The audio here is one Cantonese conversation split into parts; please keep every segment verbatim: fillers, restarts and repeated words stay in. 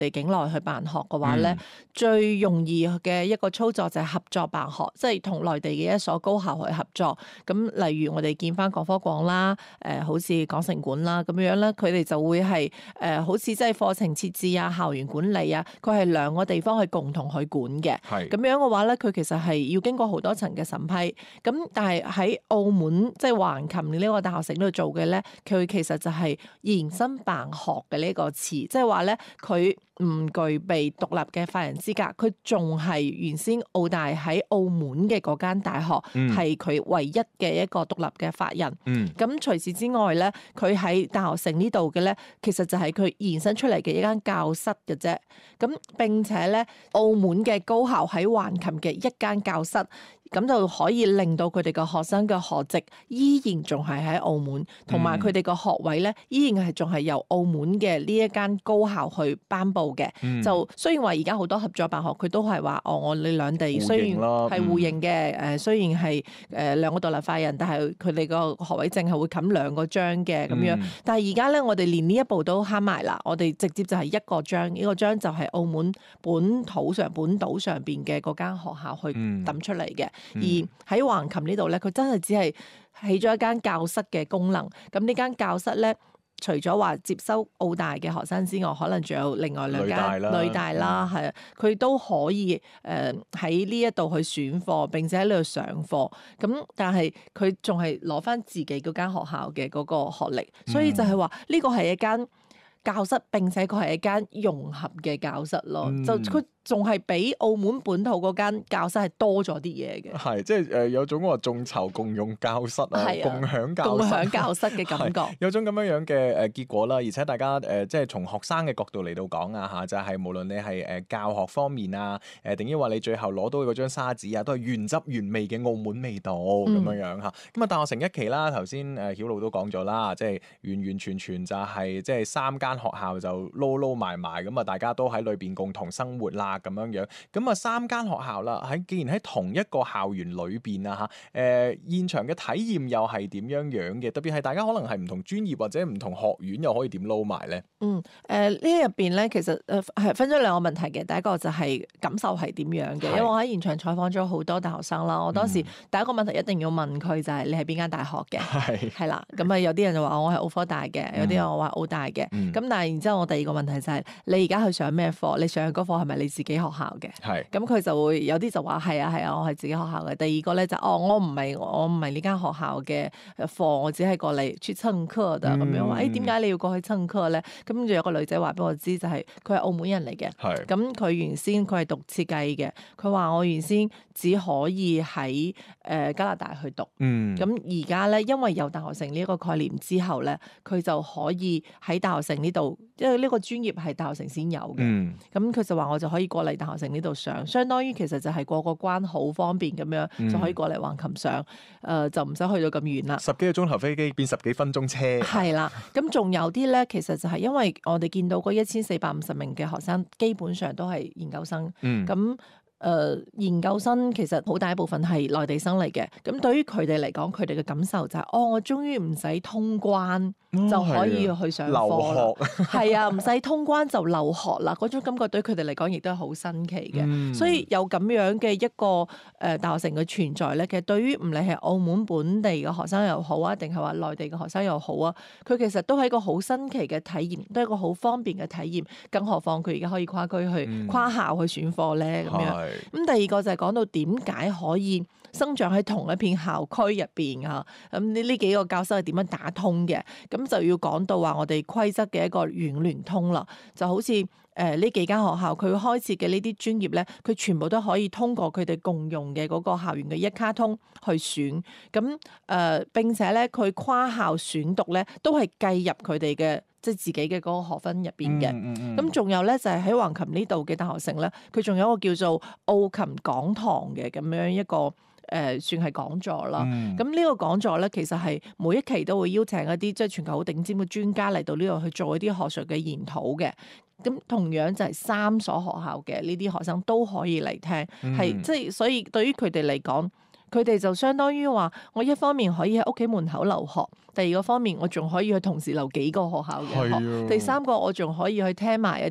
地境內去辦學嘅話咧， 嗯、 最容易嘅一個操作就係合作辦學，即係同內地嘅一所高校去合作。咁例如我哋見翻廣科廣啦，誒、呃、好似廣城館啦咁樣咧，佢哋就會係誒、呃、好似即係課程設置啊、校園管理啊，佢係兩個地方去共同去管嘅。 係咁樣嘅話咧，佢其實係要經過好多層嘅審批。咁但係喺澳門即係橫琴呢個大學城度做嘅咧，佢其實就係延伸辦學嘅呢個詞，即係話咧佢唔具備獨立嘅法人資格，佢仲係原先澳大喺澳門嘅嗰間大學係佢唯一嘅一個獨立嘅法人。咁、嗯、除此之外咧，佢喺大學城呢度嘅咧，其實就係佢延伸出嚟嘅一間教室嘅啫。咁並且咧，澳門嘅高校喺橫琴嘅一間教室。咁就可以令到佢哋嘅學生嘅學籍依然仲係喺澳門，同埋佢哋嘅學位咧依然係仲係由澳門嘅呢一間高校去頒布嘅。嗯、就雖然話而家好多合作辦學，佢都係話哦，我哋兩地雖然係互認嘅，誒、嗯、雖然係誒兩個獨立法人，但係佢哋個學位證係會冚兩個章嘅咁樣。嗯、但係而家咧，我哋連呢一步都慳埋啦，我哋直接就係一個章，呢個章就係澳門本土上本島上邊嘅嗰間學校去揼出嚟嘅。嗯、而喺橫琴呢度咧，佢真係只係起咗一間教室嘅功能。咁呢間教室咧，除咗話接收澳大嘅學生之外，可能仲有另外兩間女大啦，係啊，佢都可以誒喺呢一度去選課，並且喺呢度上課。咁但係佢仲係攞翻自己嗰間學校嘅嗰個學歷，所以就係話呢個係一間教室，並且佢係一間融合嘅教室咯。嗯、就佢。仲係比澳門本土嗰間教室係多咗啲嘢嘅， 係即係誒有種話眾籌共用教室啊， 啊共享教室共享教室嘅感覺， 有種咁樣樣嘅誒結果啦。而且大家誒、呃、即係從學生嘅角度嚟到講啊嚇，就係、是、無論你係誒教學方面啊，誒定抑或你最後攞到嗰張沙紙啊，都係原汁原味嘅澳門味道咁、嗯、樣樣嚇。咁啊，大學城一期啦，頭先誒曉露都講咗啦，即係完完全全就係、是、即係三間學校就撈撈埋埋咁啊，大家都喺裏邊共同生活啦。咁樣樣，咁啊三間學校啦，喺既然喺同一個校園裏邊啊嚇，誒現場嘅體驗又係點樣樣嘅？特別係大家可能係唔同專業或者唔同學院，又可以點撈埋咧？嗯， 誒呢入邊咧，其實誒係分咗兩個問題嘅。第一個就係感受係點樣嘅，因為我喺現場採訪咗好多大學生啦。我當時第一個問題一定要問佢就係你係邊間大學嘅？係係啦，咁啊有啲人就話我係澳科大嘅，有啲人我話澳大嘅。咁、嗯、但係然之後我第二個問題就係、是、你而家去上咩課？你上嗰課係咪你自己學校？嘅，係咁佢就會有啲就話係啊係啊，我係自己學校嘅。第二個咧就哦，我唔係我唔係呢間學校嘅課，我只係過嚟去蹭課嘅咁樣話。誒點解你要過去蹭課咧？咁跟住有個女仔話俾我知，就係佢係澳門人嚟嘅。係咁佢原先佢係讀設計嘅，佢話我原先只可以喺誒加拿大去讀。嗯，咁而家咧因為有大學城呢一個概念之後咧，佢就可以喺大學城呢度，因為呢個專業係大學城先有嘅。嗯，咁佢就話我就可以過嚟大學城呢度上，相當於其實就係過個關好方便咁樣、嗯、就可以過嚟橫琴上，誒、呃、就唔使去到咁遠啦。 十幾個鐘頭飛機變十幾分鐘車。 係啦，咁仲有啲咧，其實就係因為我哋見到嗰一千四百五十名嘅學生，基本上都係研究生。嗯，咁。誒、呃、研究生其實好大一部分係內地生嚟嘅，咁對於佢哋嚟講，佢哋嘅感受就係、是，哦，我終於唔使通關、哦、就可以去上課啦，係啊，唔使通關就留學啦，嗰種感覺對佢哋嚟講亦都係好新奇嘅，嗯、所以有咁樣嘅一個誒、呃、大學城嘅存在咧，其實對於唔理係澳門本地嘅學生又好啊，定係話內地嘅學生又好啊，佢其實都係一個好新奇嘅體驗，都係一個好方便嘅體驗，更何況佢而家可以跨區去、嗯、跨校去選課咧，咁樣。咁第二個就係講到點解可以生長喺同一片校區入邊啊？咁呢呢幾個教室係點樣打通嘅？咁就要講到話我哋規則嘅一個軟聯通啦。就好似誒呢幾間學校佢開設嘅呢啲專業咧，佢全部都可以通過佢哋共用嘅嗰個校園嘅一卡通去選。咁誒、呃、並且咧，佢跨校選讀咧都係計入佢哋嘅。即係自己嘅嗰個學分入邊嘅，咁仲、嗯嗯嗯、有咧就係喺橫琴呢度嘅大學城咧，佢仲有一個叫做澳琴講堂嘅咁樣一個誒、呃，算係講座啦。咁呢、嗯、個講座咧，其實係每一期都會邀請一啲即係全球好頂尖嘅專家嚟到呢度去做一啲學術嘅研討嘅。咁同樣就係三所學校嘅呢啲學生都可以嚟聽，係即係所以對於佢哋嚟講。佢哋就相當於話，我一方面可以喺屋企門口留學，第二個方面我仲可以去同時留幾個學校嘅學，的第三個我仲可以去聽埋一啲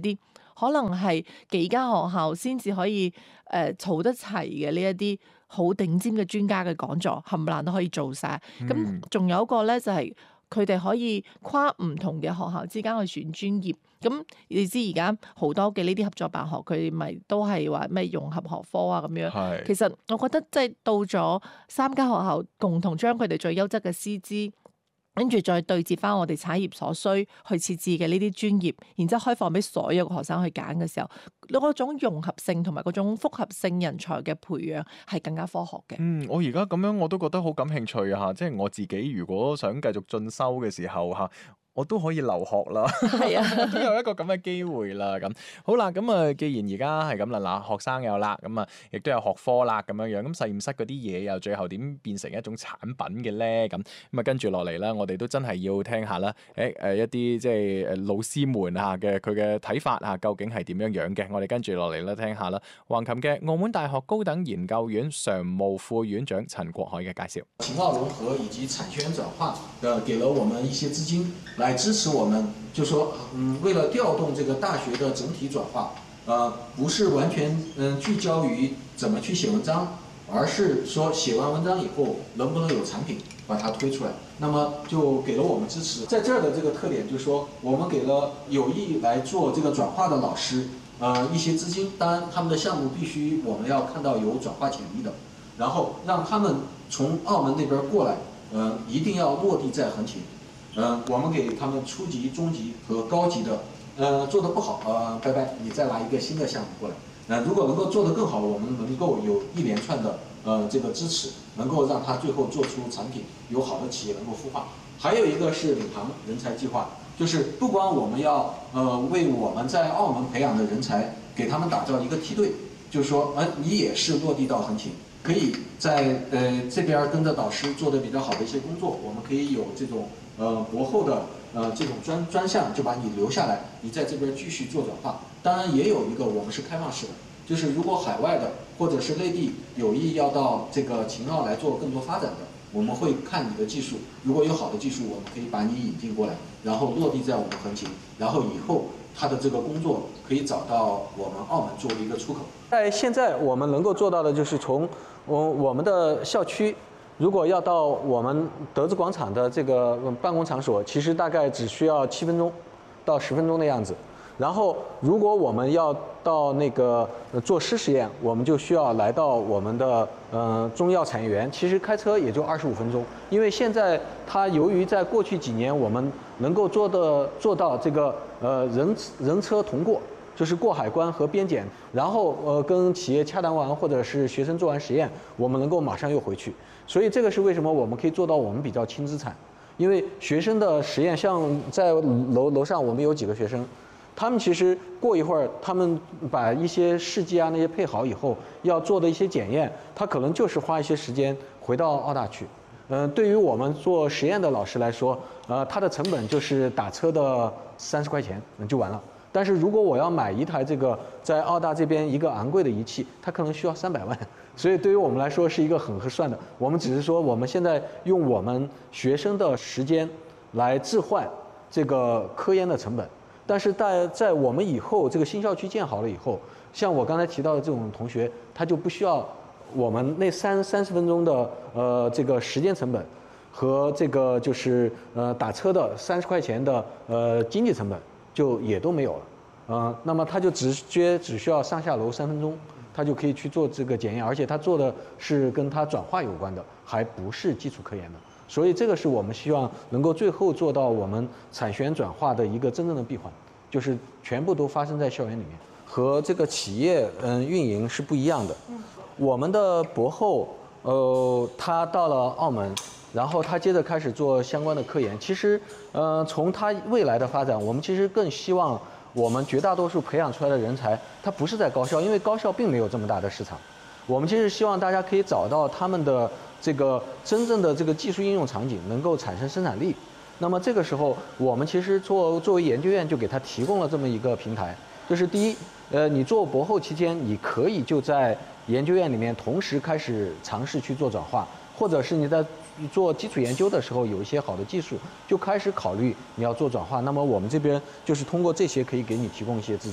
可能係幾間學校先至可以誒儲得齊嘅呢一啲好頂尖嘅專家嘅講座，冚唪唥都可以做晒。咁仲有一個咧就係佢哋可以跨唔同嘅學校之間去選專業。咁你知而家好多嘅呢啲合作辦學，佢咪都係話咩融合學科啊咁樣。 係其實我覺得即係到咗三間學校共同將佢哋最優質嘅師資，跟住再對接翻我哋產業所需去設置嘅呢啲專業，然之後開放俾所有嘅學生去揀嘅時候，嗰種融合性同埋嗰種複合性人才嘅培養係更加科學嘅。 嗯，我而家咁樣我都覺得好感興趣啊！即係我自己如果想繼續進修嘅時候嚇。我都可以留學啦， 係啊， 都有一個咁嘅機會啦。咁好啦，咁啊，既然而家係咁啦，嗱，學生有啦，咁啊，亦都有學科啦，咁樣樣，咁實驗室嗰啲嘢又最後點變成一種產品嘅咧？咁咁啊，跟住落嚟啦，我哋都真係要聽下啦。誒誒，一啲即係誒老師們嚇嘅佢嘅睇法嚇，究竟係點樣樣嘅？我哋跟住落嚟咧，聽下啦。橫琴嘅澳門大學高等研究院常務副院長陳國海嘅介紹。 情奧融合以及產學轉化，呃，給了我們一些資金。來支持我們，就說，嗯，為了調動這個大學的整體轉化，呃，不是完全嗯聚焦於怎麼去寫文章，而是說寫完文章以後能不能有產品把它推出來，那麼就給了我們支持。在這兒的這個特點就是說，我們給了有意來做這個轉化的老師，呃，一些資金，當然他們的項目必須我們要看到有轉化潛力的，然後讓他們從澳門那邊過來，呃，一定要落地在橫琴。嗯，我們給他們初級、中級和高級的，呃，做得不好，呃，拜拜，你再來一個新的項目過來。呃，如果能夠做得更好，我們能夠有一連串的，呃，這個支持，能夠讓他最後做出產品，有好的企業能夠孵化。還有一個是領航人才計劃，就是不光我們要，呃，為我們在澳門培養的人才，給他們打造一個梯隊，就是說，呃，你也是落地到橫琴，可以在，呃，這邊跟着導師做得比較好的一些工作，我們可以有這種。呃，博後的呃這種專專項就把你留下來，你在這邊繼續做轉化。當然也有一個我們是開放式的，就是如果海外的或者是內地有意要到這個秦澳來做更多發展的，我們會看你的技術，如果有好的技術，我們可以把你引進過來，然後落地在我們橫琴，然後以後他的這個工作可以找到我們澳門作為一個出口。在現在我們能夠做到的就是從我我們的校區。如果要到我們德智廣場的這個辦公場所，其實大概只需要七分鐘到十分鐘的樣子。然後，如果我們要到那個做濕實驗，我們就需要來到我們的呃中藥產業園，其實開車也就二十五分鐘。因為現在它由於在過去幾年我們能夠做的做到這個呃人人車同過，就是過海關和邊檢，然後呃跟企業洽談完或者是學生做完實驗，我們能夠馬上又回去。所以這個是為什麼我們可以做到我們比較輕資產，因為學生的實驗，像在樓樓上我們有幾個學生，他們其實過一會兒，他們把一些試劑啊那些配好以後，要做的一些檢驗，他可能就是花一些時間回到澳大去。嗯、呃，對於我們做實驗的老師來說，呃，它的成本就是打車的三十塊錢就完了。但是如果我要買一台這個在澳大這邊一個昂貴的儀器，它可能需要三百萬。所以對於我們來說是一個很合算的，我們只是說我們現在用我們學生的時間來置換這個科研的成本，但是在在我們以後這個新校區建好了以後，像我剛才提到的這種同學，他就不需要我們那三三十分鐘的呃這個時間成本和這個就是呃打車的三十塊錢的呃經濟成本就也都沒有了，呃，那麼他就直接只需要上下樓三分鐘。他就可以去做這個檢驗，而且他做的是跟他轉化有關的，還不是基礎科研的。所以這個是我們希望能夠最後做到我們產學轉化的一個真正的閉環，就是全部都發生在校園裡面，和這個企業嗯運營是不一樣的。我們的博後，呃，他到了澳門，然後他接着開始做相關的科研。其實，呃，從他未來的發展，我們其實更希望。我們絕大多數培養出來的人才，他不是在高校，因為高校並沒有這麼大的市場。我們其實希望大家可以找到他們的這個真正的這個技術應用場景，能夠產生生產力。那麼這個時候，我們其實作作為研究院就給他提供了這麼一個平台，就是第一，呃，你做博後期間，你可以就在研究院裡面同時開始嘗試去做轉化，或者是你在做基礎研究的時候有一些好的技術，就開始考慮你要做轉化。那麼我們這邊就是通過這些可以給你提供一些資金。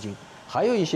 還有一些。